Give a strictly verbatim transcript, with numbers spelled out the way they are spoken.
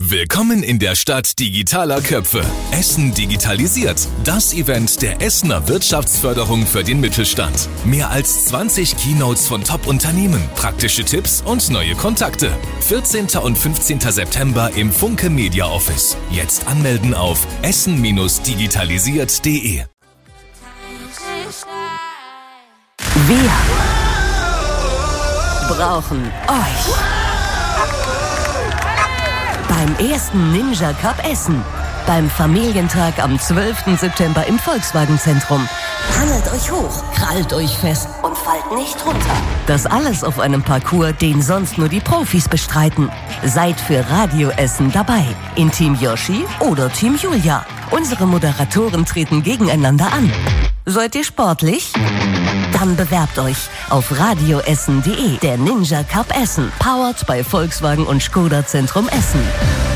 Willkommen in der Stadt digitaler Köpfe. Essen digitalisiert. Das Event der Essener Wirtschaftsförderung für den Mittelstand. Mehr als zwanzig Keynotes von Top-Unternehmen, praktische Tipps und neue Kontakte. vierzehnten und fünfzehnten September im Funke Media Office. Jetzt anmelden auf essen digitalisiert punkt de. Wir brauchen euch. Beim ersten Ninja Cup Essen. Beim Familientag am zwölften September im Volkswagen-Zentrum. Hangelt euch hoch, krallt euch fest und fallt nicht runter. Das alles auf einem Parcours, den sonst nur die Profis bestreiten. Seid für Radio Essen dabei. In Team Yoshi oder Team Julia. Unsere Moderatoren treten gegeneinander an. Seid ihr sportlich? Dann bewerbt euch auf radioessen punkt de. Der Ninja Cup Essen. Powered bei Volkswagen und Skoda Zentrum Essen.